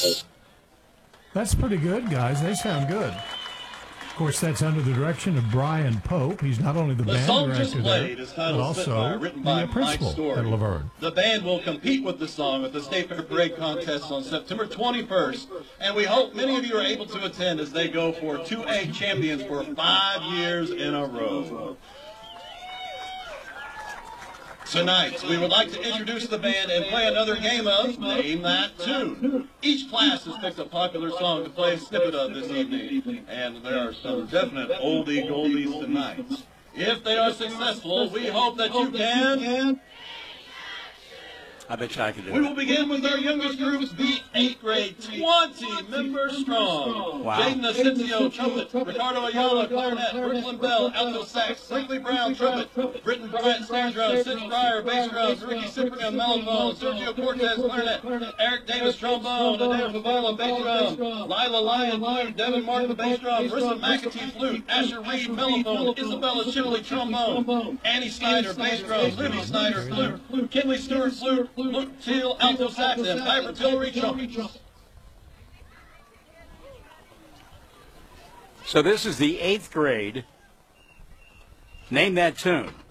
That's pretty good, guys. They sound good. Of course, that's under the direction of Brian Pope. He's not only the band director there, but also the principal at Laverne. The band will compete with the song at the State Fair Parade Contest on September 21st, and we hope many of you are able to attend as they go for 2A champions for 5 years in a row. Tonight, we would like to introduce the band and play another game of Name That Tune. Each class has picked a popular song to play a snippet of this evening, and there are some definite oldie goldies tonight. If they are successful, we hope that you can... I bet you I can do it. We will begin with our youngest group, the 8th grade, 20 members strong. Wow. Jaden Asensio, trumpet. Ricardo Ayala, clarinet. Brooklyn Bell, alto sax. Brinkley Brown, trumpet. Britton Bryant, snare drum. Sid Fryer, bass drums. Ricky Cyprian, mellophone. Sergio Cortez, clarinet. Eric Davis, trombone. Adele Favala, bass drum. Lila Lyon, flute. Devin Martin, bass drum. Marissa McAtee, flute. Asher Reed, mellophone. Isabella Chipley, trombone. Annie Snyder, bass drums. Libby Snyder, flute. Kinley Stewart, flute. Luke Teal, alto sax, and Piper Tillery, trumpet. So this is the 8th grade. Name That Tune.